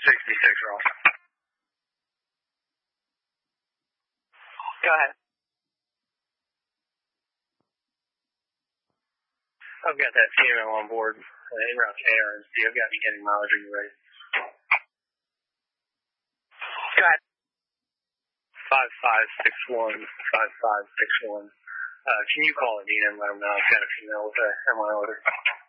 Ross. Go ahead. I've got that CML on board en route to ARNC. I've got beginning mileage. Are you ready? Go ahead. 5561. Can you call Adina and let them know I've got a female with a MI order?